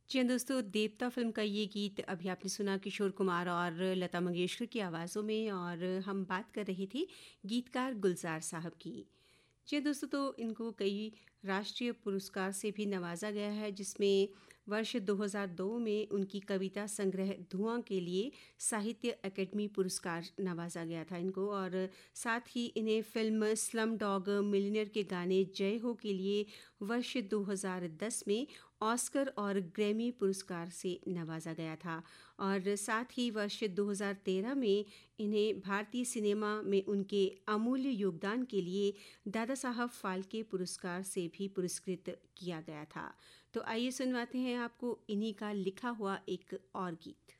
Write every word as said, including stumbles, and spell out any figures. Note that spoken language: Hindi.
जी हाँ दोस्तों, देवता फ़िल्म का ये गीत अभी आपने सुना किशोर कुमार और लता मंगेशकर की आवाज़ों में, और हम बात कर रहे थे गीतकार गुलज़ार साहब की। जी हाँ दोस्तों, तो इनको कई राष्ट्रीय पुरस्कार से भी नवाजा गया है, जिसमें वर्ष दो हज़ार दो में उनकी कविता संग्रह धुआं के लिए साहित्य अकेडमी पुरस्कार नवाजा गया था इनको, और साथ ही इन्हें फिल्म स्लम डॉग मिलियनेयर के गाने जय हो के लिए वर्ष दो हज़ार दस में ऑस्कर और ग्रैमी पुरस्कार से नवाजा गया था। और साथ ही वर्ष दो हज़ार तेरह में इन्हें भारतीय सिनेमा में उनके अमूल्य योगदान के लिए दादा साहब फाल्के पुरस्कार से भी पुरस्कृत किया गया था। तो आइए सुनवाते हैं आपको इन्हीं का लिखा हुआ एक और गीत।